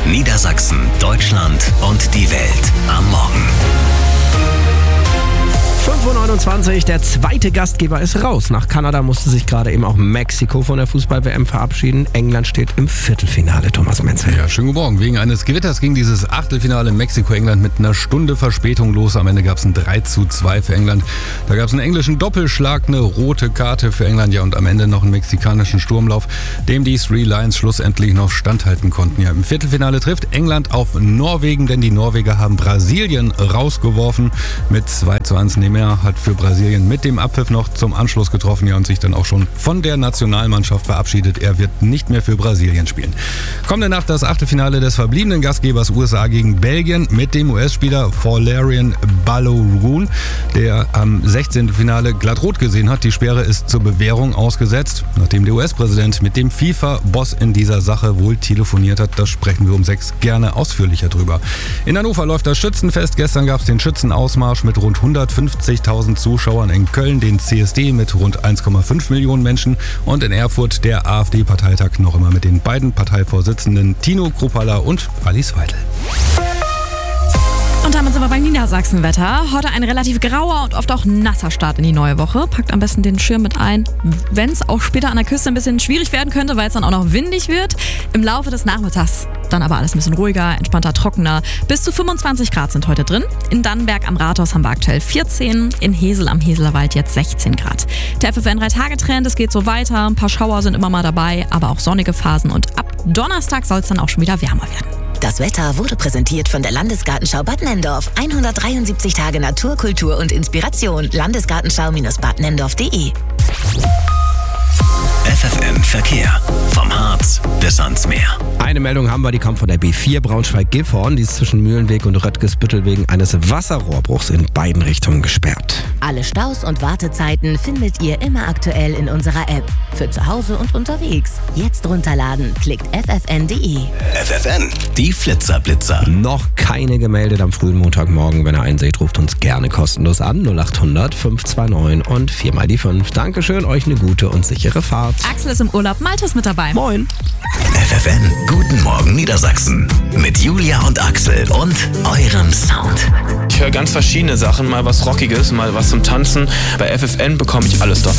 Niedersachsen, Deutschland und die Welt am Morgen. 5:29 Uhr, der zweite Gastgeber ist raus. Nach Kanada musste sich gerade eben auch Mexiko von der Fußball-WM verabschieden. England steht im Viertelfinale, Thomas Menzel. Ja, schönen guten Morgen. Wegen eines Gewitters ging dieses Achtelfinale Mexiko-England mit einer Stunde Verspätung los. Am Ende gab es ein 3:2 für England. Da gab es einen englischen Doppelschlag, eine rote Karte für England, ja, und am Ende noch einen mexikanischen Sturmlauf, dem die Three Lions schlussendlich noch standhalten konnten. Ja, im Viertelfinale trifft England auf Norwegen, denn die Norweger haben Brasilien rausgeworfen mit 2:1. Neymar hat für Brasilien mit dem Abpfiff noch zum Anschluss getroffen, ja, und sich dann auch schon von der Nationalmannschaft verabschiedet. Er wird nicht mehr für Brasilien spielen. Kommende Nacht das Achtelfinale des verbliebenen Gastgebers USA gegen Belgien mit dem US-Spieler Folarin Balogun, der am 16. Finale glatt rot gesehen hat. Die Sperre ist zur Bewährung ausgesetzt, nachdem der US-Präsident mit dem FIFA-Boss in dieser Sache wohl telefoniert hat. Da sprechen wir um 6 gerne ausführlicher drüber. In Hannover läuft das Schützenfest. Gestern gab es den Schützenausmarsch mit rund 150.000 Zuschauern, in Köln den CSD mit rund 1,5 Millionen Menschen und in Erfurt der AfD-Parteitag noch immer mit den beiden Parteivorsitzenden Tino Kruppalla und Alice Weidel. Und damit sind wir beim Niedersachsenwetter. Heute ein relativ grauer und oft auch nasser Start in die neue Woche. Packt am besten den Schirm mit ein, wenn es auch später an der Küste ein bisschen schwierig werden könnte, weil es dann auch noch windig wird. Im Laufe des Nachmittags dann aber alles ein bisschen ruhiger, entspannter, trockener. Bis zu 25 Grad sind heute drin. In Dannenberg am Rathaus haben wir aktuell 14, in Hesel am Heselerwald jetzt 16 Grad. Der FFN 3-Tage-Trend, es geht so weiter. Ein paar Schauer sind immer mal dabei, aber auch sonnige Phasen. Und ab Donnerstag soll es dann auch schon wieder wärmer werden. Das Wetter wurde präsentiert von der Landesgartenschau Bad Nenndorf. 173 Tage Natur, Kultur und Inspiration. Landesgartenschau-badnenndorf.de. FFN Verkehr. Vom Harz bis ans Meer. Eine Meldung haben wir, die kommt von der B4 Braunschweig-Gifhorn. Die ist zwischen Mühlenweg und Röttgesbüttel wegen eines Wasserrohrbruchs in beiden Richtungen gesperrt. Alle Staus und Wartezeiten findet ihr immer aktuell in unserer App. Für zu Hause und unterwegs. Jetzt runterladen. Klickt ffn.de. FFN, die Flitzer-Blitzer. Noch keine gemeldet am frühen Montagmorgen. Wenn ihr einen seht, ruft uns gerne kostenlos an. 0800 529 und 4 mal die 5. Dankeschön, euch eine gute und sichere Fahrt. Axel ist im Urlaub, Malte ist mit dabei. Moin. FFN, guten Morgen Niedersachsen. Mit Julia und Axel und eurem Sound. Ich höre ganz verschiedene Sachen, mal was Rockiges, mal was zum Tanzen. Bei FFN bekomme ich alles davon.